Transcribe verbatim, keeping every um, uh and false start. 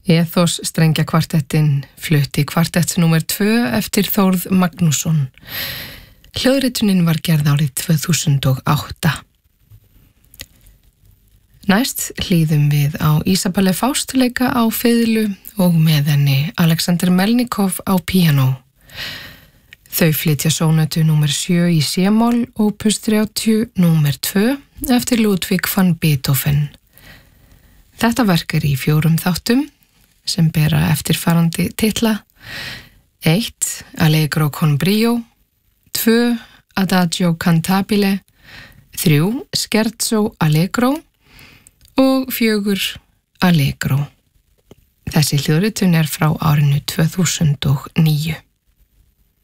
Ethos strengjakvartettin flutti kvartetts númer tvö eftir Þórð Magnússon. Hljóðritunin var gerð árið tvö þúsund og átta. Næst hlýðum við á Isabelle Faust leika á fiðlu og með henni Alexander Melnikov á píanó. Þau flytja sónatu númer sjö í C-moll, opus þrjátíu númer tvö eftir Ludwig van Beethoven. Þetta verk er í fjórum þáttum sem bera eftirfarandi titla: eitt Allegro con brio, tvö Adagio cantabile, þrjú Scherzo allegro og fjögur Allegro. Þessi hljóðritun er frá árinu tvö þúsund og níu.